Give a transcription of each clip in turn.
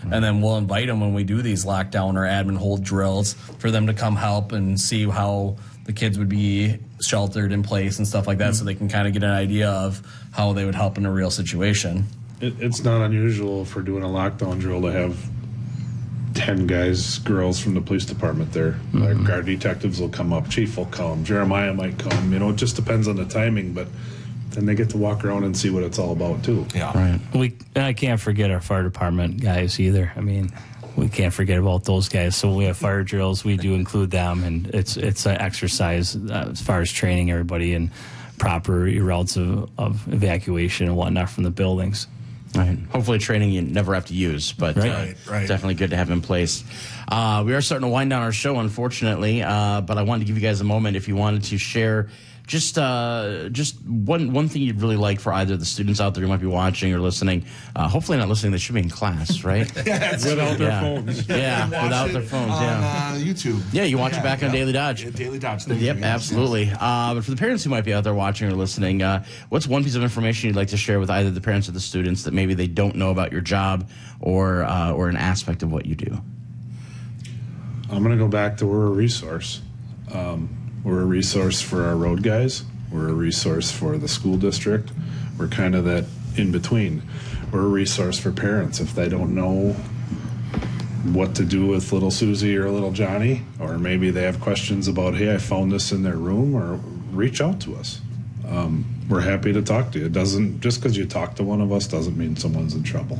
and then we'll invite them when we do these lockdown or admin hold drills for them to come help and see how the kids would be sheltered in place and stuff like that, so they can kind of get an idea of how they would help in a real situation. It's not unusual for doing a lockdown drill to have 10 guys, girls from the police department there. Our guard detectives will come up, chief will come, Jeremiah might come. You know, it just depends on the timing, but then they get to walk around and see what it's all about too. Yeah, right. I can't forget our fire department guys either. I mean, we can't forget about those guys. So when we have fire drills, we do include them, and it's an exercise as far as training everybody and proper routes of evacuation and whatnot from the buildings. Right. Hopefully training you never have to use, but definitely good to have in place. We are starting to wind down our show, unfortunately, but I wanted to give you guys a moment if you wanted to share just one thing you'd really like for either the students out there who might be watching or listening. Hopefully not listening. They should be in class, right? Without their phones. Yeah, without their phones. On YouTube. Yeah, you watch it back on Daily Dodge. Daily Dodge. Yep, absolutely. But for the parents who might be out there watching or listening, what's one piece of information you'd like to share with either the parents or the students that maybe they don't know about your job or an aspect of what you do? I'm going to go back to we're a resource. We're a resource for our road guys. We're a resource for the school district. We're kind of that in between. We're a resource for parents if they don't know what to do with little Susie or little Johnny, or maybe they have questions about, hey, I found this in their room, or reach out to us. We're happy to talk to you. It doesn't, just because you talk to one of us doesn't mean someone's in trouble.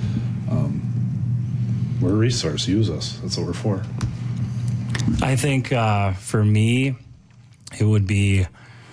We're a resource. Use us. That's what we're for. I think for me, it would be,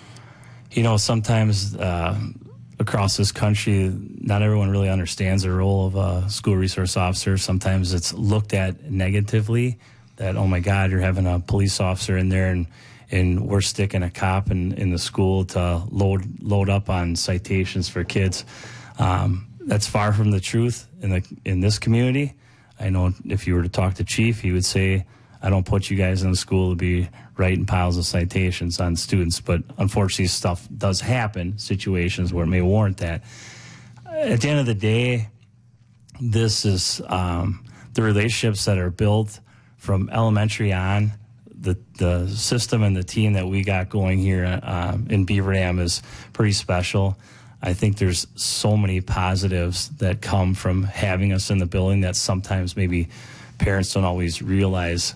sometimes across this country, not everyone really understands the role of a school resource officer. Sometimes it's looked at negatively that, oh my God, you're having a police officer in there and we're sticking a cop in the school to load up on citations for kids. That's far from the truth in this community. I know if you were to talk to Chief, he would say, I don't put you guys in the school to be writing piles of citations on students, but unfortunately stuff does happen, situations where it may warrant that. At the end of the day, this is the relationships that are built from elementary on. The system and the team that we got going here in Beaver Dam is pretty special. I think there's so many positives that come from having us in the building that sometimes maybe parents don't always realize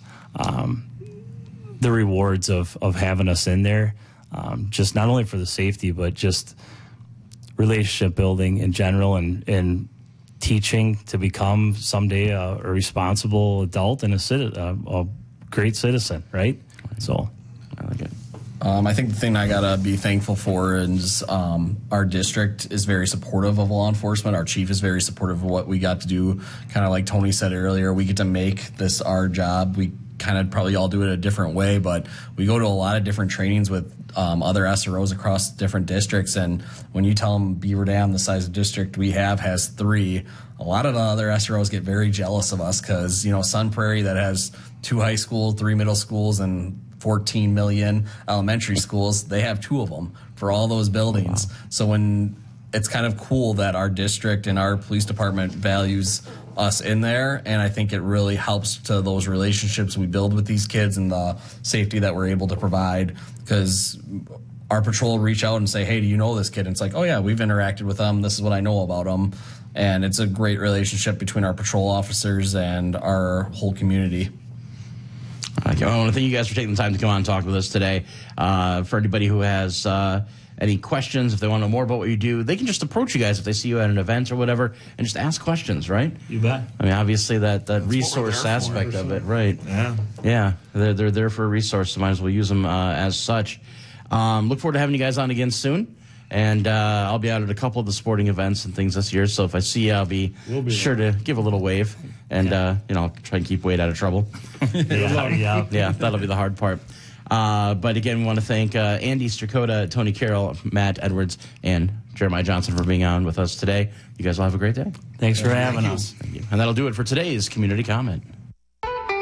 the rewards of having us in there, just not only for the safety, but just relationship building in general and teaching to become someday a responsible adult and a great citizen, right? So I like it. I think the thing I gotta be thankful for is our district is very supportive of law enforcement. Our chief is very supportive of what we got to do. Kind of like Tony said earlier, we get to make this our job. We kind of probably all do it a different way, but we go to a lot of different trainings with other SROs across different districts. And when you tell them Beaver Dam, the size of district we have, has 3, a lot of the other SROs get very jealous of us because, Sun Prairie, that has 2 high schools, 3 middle schools, and 14 million elementary schools, they have 2 of them for all those buildings. Wow. So when it's kind of cool that our district and our police department values us in there, and I think it really helps to those relationships we build with these kids and the safety that we're able to provide, because our patrol will reach out and say, hey, do you know this kid? And it's like, oh yeah, we've interacted with them, this is what I know about them. And it's a great relationship between our patrol officers and our whole community. Okay, I want to thank you guys for taking the time to come on and talk with us today. For anybody who has any questions, if they want to know more about what you do, they can just approach you guys if they see you at an event or whatever and just ask questions, right? You bet. I mean, obviously that resource aspect of it, right? Yeah, they're there for a resource, so might as well use them as such. Look forward to having you guys on again soon. And I'll be out at a couple of the sporting events and things this year. So if I see you, I'll be sure to give a little wave. And, I'll try and keep Wade out of trouble. Yeah, that'll be the hard part. But again, we want to thank Andy Strakota, Tony Carroll, Matt Edwards, and Jeremiah Johnson for being on with us today. You guys will have a great day. Thanks for having us. Thank you. And that'll do it for today's Community Comment.